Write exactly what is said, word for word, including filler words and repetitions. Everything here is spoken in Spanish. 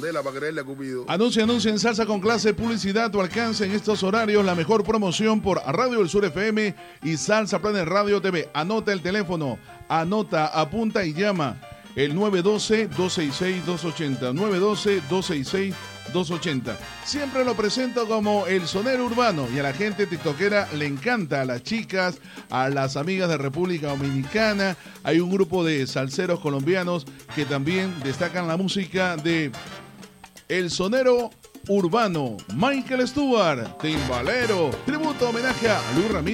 vela para creerle a Cupido. Anuncia, anuncia en Salsa con Clase, publicidad a tu alcance en estos horarios, la mejor promoción por Radio del Sur F M y Salsa Planet Radio T V. Anota el teléfono, anota, apunta y llama el nueve uno dos, dos seis seis, dos ocho cero, nueve uno dos, dos seis seis, dos ocho cero. Siempre lo presento como el sonero urbano y a la gente tiktokera le encanta, a las chicas, a las amigas de República Dominicana. Hay un grupo de salseros colombianos que también destacan la música de el sonero urbano. Michael Stewart, timbalero, tributo homenaje a Lu Ramírez.